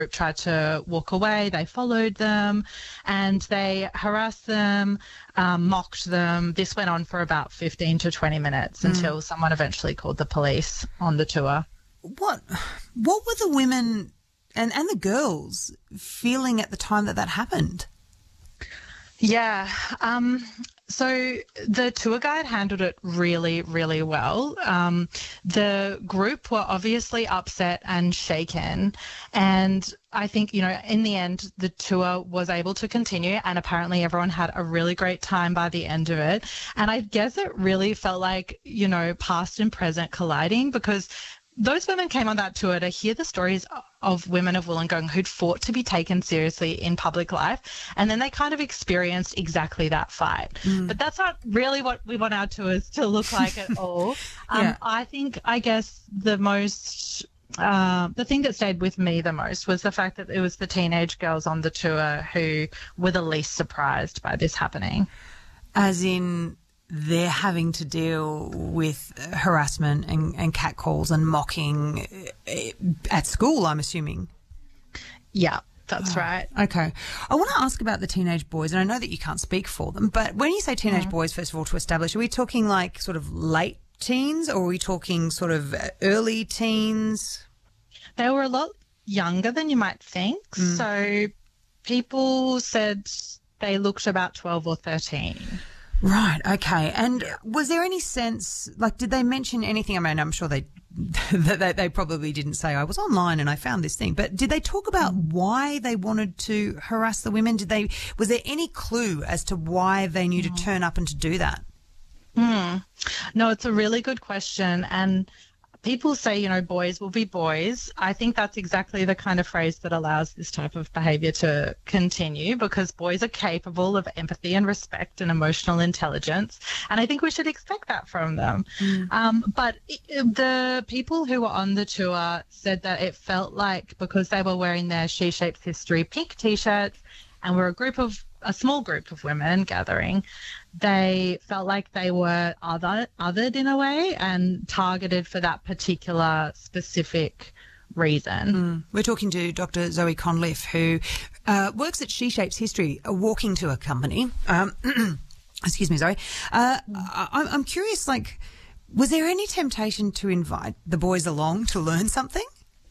tried to walk away. They followed them and they harassed them, mocked them. This went on for about 15 to 20 minutes until someone eventually called the police on the tour. What were the women and the girls feeling at the time that happened? Yeah. So the tour guide handled it really, really well. The group were obviously upset and shaken. And I think, in the end, the tour was able to continue and apparently everyone had a really great time by the end of it. And I guess it really felt like, past and present colliding, because those women came on that tour to hear the stories of women of Wollongong who'd fought to be taken seriously in public life, and then they kind of experienced exactly that fight. But that's not really what we want our tours to look like at all. I guess the thing that stayed with me the most was the fact that it was the teenage girls on the tour who were the least surprised by this happening. As in, they're having to deal with harassment and catcalls and mocking at school, I'm assuming. Yeah, that's right. Okay. I want to ask about the teenage boys, and I know that you can't speak for them, but when you say teenage boys, first of all, to establish, are we talking like sort of late teens or are we talking sort of early teens? They were a lot younger than you might think. So people said they looked about 12 or 13. Right, okay. And was there any sense, like, did they mention anything? I mean, I'm sure they probably didn't say, I was online and I found this thing, but did they talk about why they wanted to harass the women? Was there any clue as to why they knew to turn up and to do that? No, it's a really good question. And people say, boys will be boys. I think that's exactly the kind of phrase that allows this type of behaviour to continue, because boys are capable of empathy and respect and emotional intelligence. And I think we should expect that from them. But the people who were on the tour said that it felt like, because they were wearing their She Shapes History pink T-shirts and were a small group of women gathering, they felt like they were othered in a way and targeted for that particular specific reason. We're talking to Dr. Zoe Conliffe, who works at She Shapes History, a walking tour company. Excuse me, Zoe. I'm curious, like, was there any temptation to invite the boys along to learn something?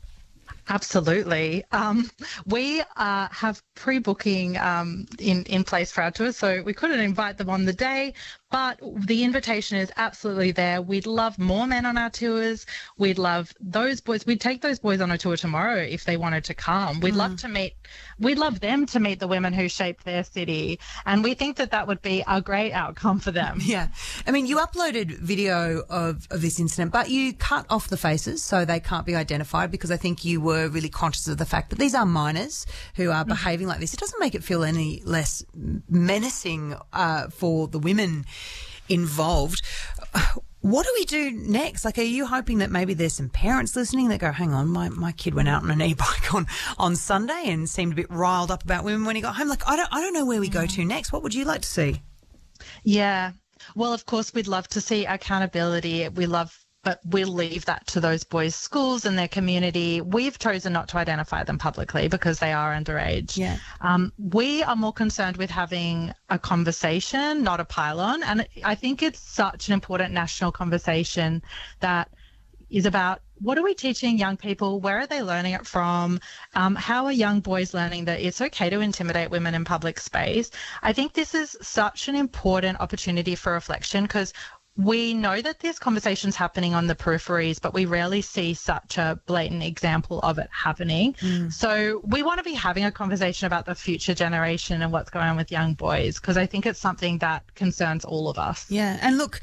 Absolutely. We have pre-booking in place for our tours, so we couldn't invite them on the day, but the invitation is absolutely there. We'd love more men on our tours. We'd love those boys. We'd take those boys on a tour tomorrow if they wanted to come. We'd love them to meet the women who shaped their city, and we think that would be a great outcome for them. Yeah. I mean, you uploaded video of this incident, but you cut off the faces so they can't be identified, because I think you were really conscious of the fact that these are minors who are behaving like this. It doesn't make it feel any less menacing for the women involved. What do we do next? Like, are you hoping that maybe there's some parents listening that go, hang on, my kid went out on an e-bike on Sunday and seemed a bit riled up about women when he got home? Like, I don't know where we go to next. What would you like to see? Yeah. Well, of course, we'd love to see accountability. But we'll leave that to those boys' schools and their community. We've chosen not to identify them publicly because they are underage. Yeah. We are more concerned with having a conversation, not a pile-on. And I think it's such an important national conversation that is about, what are we teaching young people? Where are they learning it from? How are young boys learning that it's okay to intimidate women in public space? I think this is such an important opportunity for reflection, because we know that there's conversations happening on the peripheries, but we rarely see such a blatant example of it happening. So we want to be having a conversation about the future generation and what's going on with young boys, because I think it's something that concerns all of us. Yeah. And look,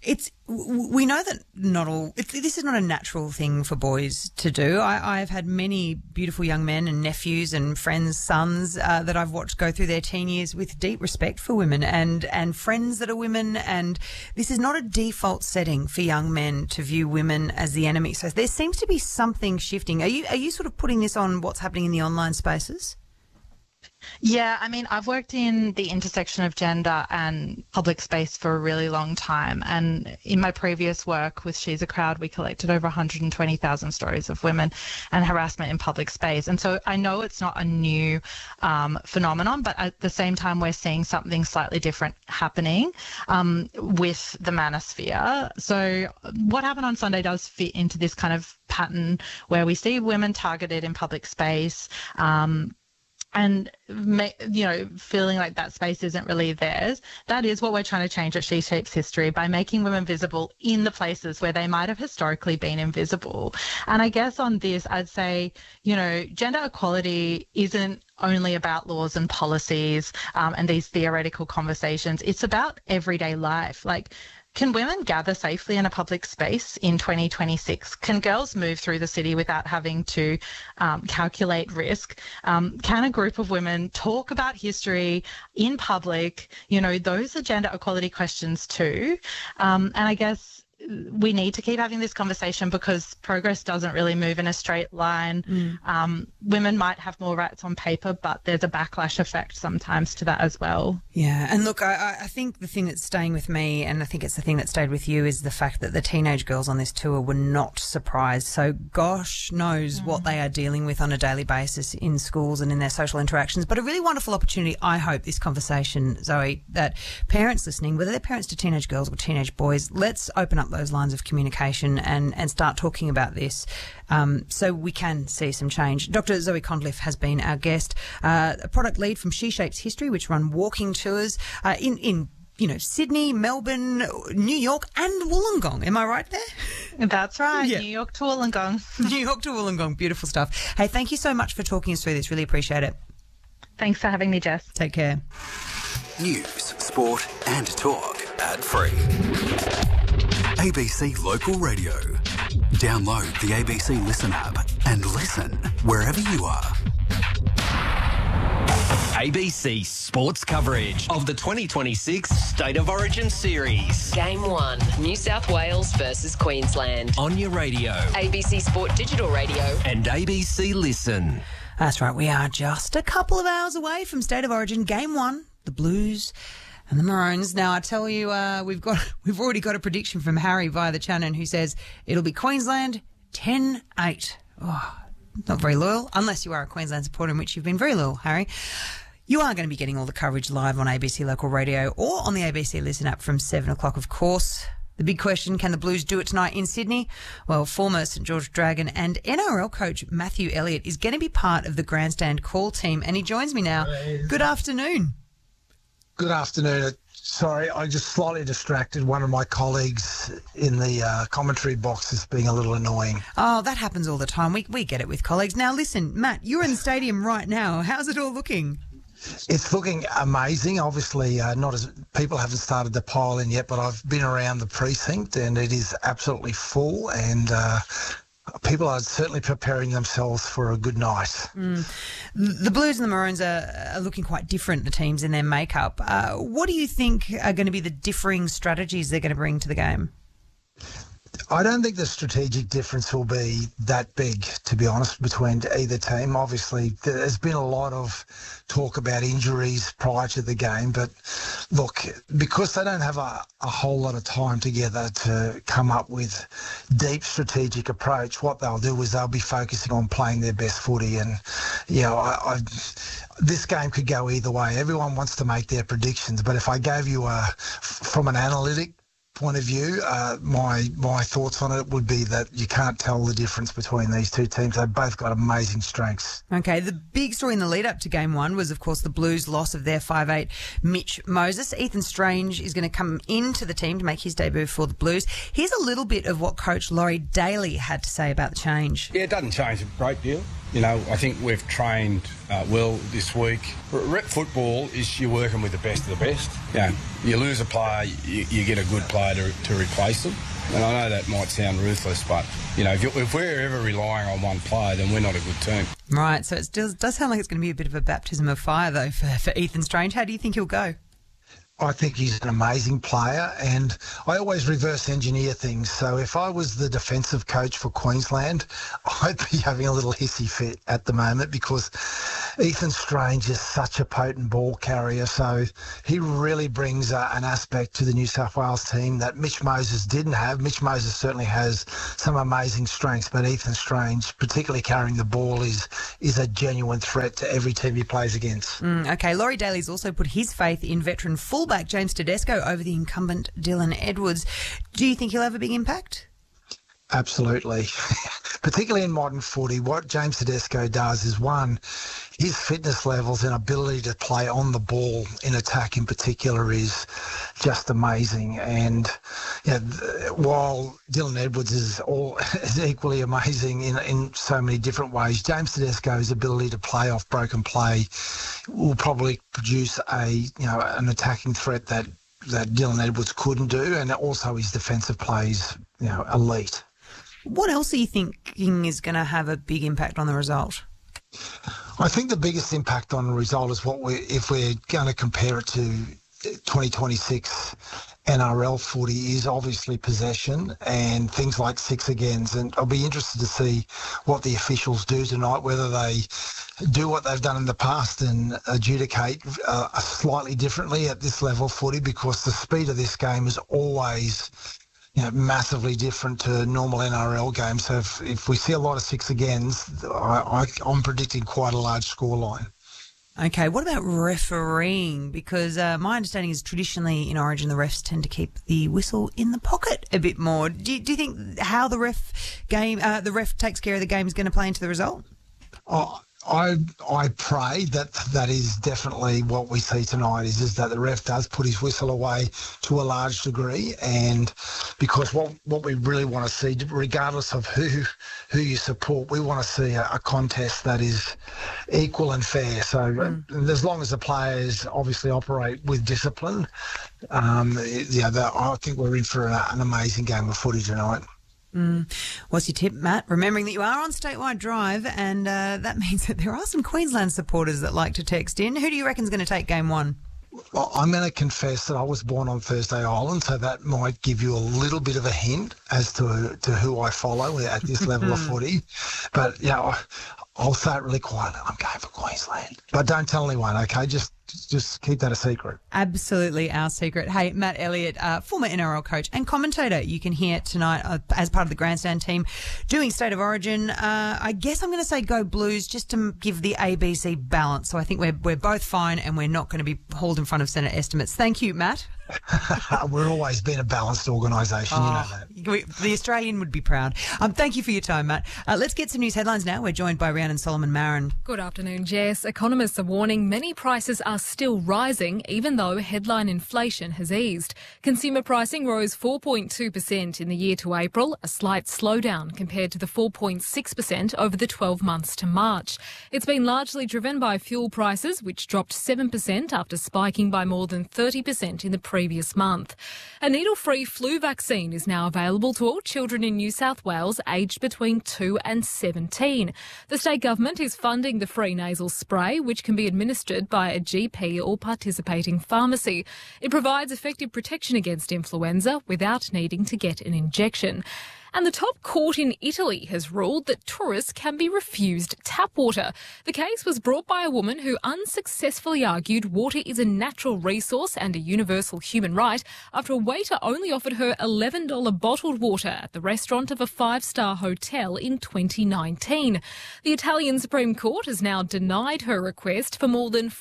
we know that this is not a natural thing for boys to do. I've had many beautiful young men and nephews and friends' sons that I've watched go through their teen years with deep respect for women and friends that are women. And this is not a default setting for young men to view women as the enemy. So there seems to be something shifting. Are you sort of putting this on what's happening in the online spaces? Yeah, I mean, I've worked in the intersection of gender and public space for a really long time. And in my previous work with She's a Crowd, we collected over 120,000 stories of women and harassment in public space. And so I know it's not a new phenomenon, but at the same time, we're seeing something slightly different happening with the manosphere. So what happened on Sunday does fit into this kind of pattern where we see women targeted in public space. And, feeling like that space isn't really theirs. That is what we're trying to change at She Shapes History by making women visible in the places where they might have historically been invisible. And I guess on this, I'd say, gender equality isn't only about laws and policies and these theoretical conversations. It's about everyday life. Like, can women gather safely in a public space in 2026? Can girls move through the city without having to calculate risk? Can a group of women talk about history in public? Those are gender equality questions too. And I guess we need to keep having this conversation because progress doesn't really move in a straight line. Women might have more rights on paper, but there's a backlash effect sometimes to that as well. Yeah, and look, I think the thing that's staying with me, and I think it's the thing that stayed with you, is the fact that the teenage girls on this tour were not surprised. So gosh knows what they are dealing with on a daily basis in schools and in their social interactions. But a really wonderful opportunity, I hope, this conversation, Zoe, that parents listening, whether they're parents to teenage girls or teenage boys, let's open up those lines of communication and start talking about this so we can see some change. Dr. Zoe Conliffe has been our guest, a product lead from She Shapes History, which run walking tours in Sydney, Melbourne, New York and Wollongong. Am I right there? That's right. Yeah. New York to Wollongong. New York to Wollongong. Beautiful stuff. Hey, thank you so much for talking us through this. Really appreciate it. Thanks for having me, Jess. Take care. News, sport and talk ad-free. ABC Local Radio. Download the ABC Listen app and listen wherever you are. ABC Sports coverage of the 2026 State of Origin Series. Game 1, New South Wales versus Queensland. On your radio. ABC Sport Digital Radio. And ABC Listen. That's right, we are just a couple of hours away from State of Origin. Game 1, the Blues and the Maroons. Now, I tell you, we've already got a prediction from Harry via the Channon who says it'll be Queensland 10-8. Oh, not very loyal, unless you are a Queensland supporter, in which you've been very loyal, Harry. You are going to be getting all the coverage live on ABC Local Radio or on the ABC Listen app from 7 o'clock, of course. The big question, can the Blues do it tonight in Sydney? Well, former St George Dragon and NRL coach Matthew Elliott is going to be part of the Grandstand call team, and he joins me now. Good afternoon. Good afternoon. Sorry, I just slightly distracted one of my colleagues in the commentary box as being a little annoying. Oh, that happens all the time. We get it with colleagues. Now, listen, Matt, you're in the stadium right now. How's it all looking? It's looking amazing. Obviously, not as people haven't started to pile in yet, but I've been around the precinct and it is absolutely full, and people are certainly preparing themselves for a good night. The Blues and the Maroons are looking quite different, the teams in their makeup. What do you think are going to be the differing strategies they're going to bring to the game? I don't think the strategic difference will be that big, to be honest, between either team. Obviously, there's been a lot of talk about injuries prior to the game, but look, because they don't have a whole lot of time together to come up with deep strategic approach, what they'll do is they'll be focusing on playing their best footy. And, this game could go either way. Everyone wants to make their predictions, but if I gave you from an analytic point of view, my thoughts on it would be that you can't tell the difference between these two teams. They've both got amazing strengths. Okay, the big story in the lead up to Game 1 was, of course, the Blues' loss of their 5'8" Mitch Moses. Ethan Strange is going to come into the team to make his debut for the Blues. Here's a little bit of what Coach Laurie Daly had to say about the change. Yeah, it doesn't change a great deal. I think we've trained well this week. Rep football is you're working with the best of the best. You lose a player, you get a good player to replace them. And I know that might sound ruthless, but, if we're ever relying on one player, then we're not a good team. Right, so it does sound like it's going to be a bit of a baptism of fire, though, for Ethan Strange. How do you think he'll go? I think he's an amazing player, and I always reverse engineer things. So if I was the defensive coach for Queensland, I'd be having a little hissy fit at the moment because Ethan Strange is such a potent ball carrier, so he really brings an aspect to the New South Wales team that Mitch Moses didn't have. Mitch Moses certainly has some amazing strengths, but Ethan Strange, particularly carrying the ball, is a genuine threat to every team he plays against. Okay, Laurie Daly's also put his faith in veteran fullback James Tedesco over the incumbent Dylan Edwards. Do you think he'll have a big impact? Absolutely. Particularly in modern footy, what James Tedesco does is, one, his fitness levels and ability to play on the ball in attack in particular is just amazing. And while Dylan Edwards is equally amazing in so many different ways, James Tedesco's ability to play off broken play will probably produce an attacking threat that Dylan Edwards couldn't do, and also his defensive plays, elite. What else are you thinking is going to have a big impact on the result? I think the biggest impact on the result is if we're going to compare it to 2026 NRL footy, is obviously possession and things like six agains. And I'll be interested to see what the officials do tonight, whether they do what they've done in the past and adjudicate slightly differently at this level of footy, because the speed of this game is always massively different to normal NRL games. So if we see a lot of six agains, I'm predicting quite a large scoreline. Okay, what about refereeing? Because my understanding is traditionally in Origin the refs tend to keep the whistle in the pocket a bit more. Do you think how the ref takes care of the game is going to play into the result? I pray that is definitely what we see tonight, is that the ref does put his whistle away to a large degree, and because what we really want to see, regardless of who you support, we want to see a contest that is equal and fair. So as long as the players obviously operate with discipline, I think we're in for an amazing game of footy tonight. What's your tip, Matt? Remembering that you are on Statewide Drive, and that means that there are some Queensland supporters that like to text in. Who do you reckon is going to take game one? Well, I'm going to confess that I was born on Thursday Island, so that might give you a little bit of a hint as to who I follow at this level of footy. But, I'll say it really quietly. I'm going for Queensland. But don't tell anyone, okay? Just keep that a secret. Absolutely our secret. Hey, Matt Elliott, former NRL coach and commentator, you can hear tonight as part of the Grandstand team doing State of Origin. I guess I'm going to say go Blues just to give the ABC balance. So I think we're both fine and we're not going to be hauled in front of Senate estimates. Thank you, Matt. We've always been a balanced organisation, you know that. The Australian would be proud. Thank you for your time, Matt. Let's get some news headlines now. We're joined by Rhiannon Solomon-Marin. Good afternoon, Jess. Economists are warning many prices are still rising, even though headline inflation has eased. Consumer pricing rose 4.2% in the year to April, a slight slowdown compared to the 4.6% over the 12 months to March. It's been largely driven by fuel prices, which dropped 7% after spiking by more than 30% in the previous month. A needle-free flu vaccine is now available to all children in New South Wales aged between 2 and 17. The state government is funding the free nasal spray, which can be administered by a GP or participating pharmacy. It provides effective protection against influenza without needing to get an injection. And the top court in Italy has ruled that tourists can be refused tap water. The case was brought by a woman who unsuccessfully argued water is a natural resource and a universal human right after a waiter only offered her $11 bottled water at the restaurant of a 5-star hotel in 2019. The Italian Supreme Court has now denied her request for more than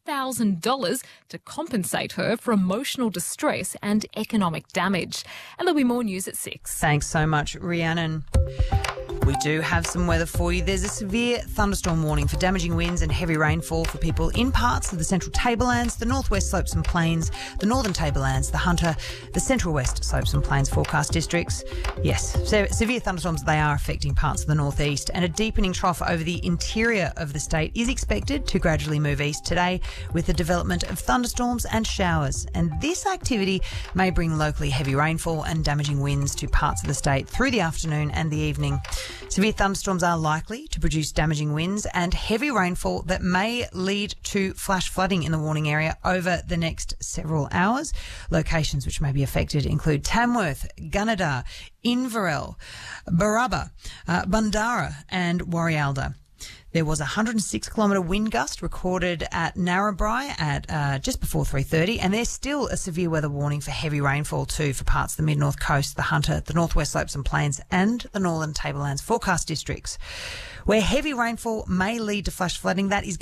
$4,000 to compensate her for emotional distress and economic damage. And there'll be more news at 6. Thanks so much, Rhiannon. We do have some weather for you. There's a severe thunderstorm warning for damaging winds and heavy rainfall for people in parts of the Central Tablelands, the Northwest Slopes and Plains, the Northern Tablelands, the Hunter, the Central West Slopes and Plains forecast districts. Yes, severe thunderstorms, they are affecting parts of the northeast, and a deepening trough over the interior of the state is expected to gradually move east today with the development of thunderstorms and showers. And this activity may bring locally heavy rainfall and damaging winds to parts of the state through the afternoon and the evening. Severe thunderstorms are likely to produce damaging winds and heavy rainfall that may lead to flash flooding in the warning area over the next several hours. Locations which may be affected include Tamworth, Gunnedah, Inverell, Barabba, Bundarra and Warialda. There was a 106-kilometre wind gust recorded at Narrabri at just before 3:30, and there's still a severe weather warning for heavy rainfall too for parts of the mid-north coast, the Hunter, the northwest slopes and plains, and the northern tablelands forecast districts, where heavy rainfall may lead to flash flooding. That is